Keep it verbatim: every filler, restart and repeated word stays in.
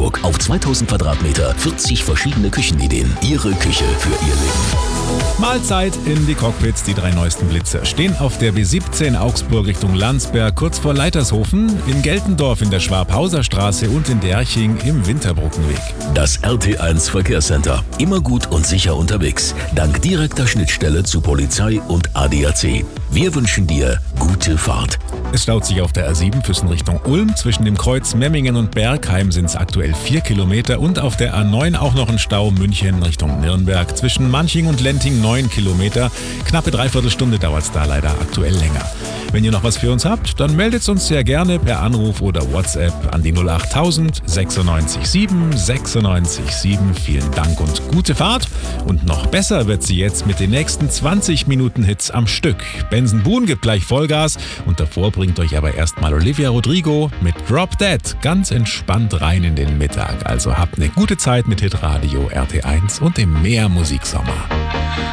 Hamburg. Auf zweitausend Quadratmeter, vierzig verschiedene Küchenideen. Ihre Küche für Ihr Leben. Mahlzeit in die Cockpits. Die drei neuesten Blitzer stehen auf der B siebzehn Augsburg Richtung Landsberg, kurz vor Leitershofen, in Geltendorf in der Schwabhauser Straße und in Derching im Winterbrückenweg. Das R T eins Verkehrscenter. Immer gut und sicher unterwegs. Dank direkter Schnittstelle zu Polizei und A D A C. Wir wünschen dir gute Fahrt. Es staut sich auf der A sieben Füssen Richtung Ulm. Zwischen dem Kreuz Memmingen und Bergheim sind es aktuell vier Kilometer. Und auf der A neun auch noch ein Stau München Richtung Nürnberg. Zwischen Manching und Lenting neun Kilometer. Knappe Dreiviertelstunde dauert es da leider aktuell länger. Wenn ihr noch was für uns habt, dann meldet uns sehr gerne per Anruf oder WhatsApp an die null acht tausend sechsundneunzig sieben sechsundneunzig sieben. Vielen Dank und gute Fahrt. Und noch besser wird sie jetzt mit den nächsten zwanzig Minuten Hits am Stück. Benson Boone gibt gleich Vollgas und davor bringt euch aber erstmal Olivia Rodrigo mit Drop Dead ganz entspannt rein in den Mittag. Also habt eine gute Zeit mit Hitradio R T eins und dem Meer Musiksommer.